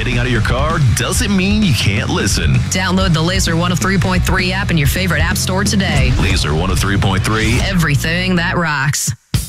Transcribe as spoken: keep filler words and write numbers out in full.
getting out of your car doesn't mean you can't listen. Download the Laser one oh three point three app in your favorite app store today. Laser one oh three point three. Everything that rocks.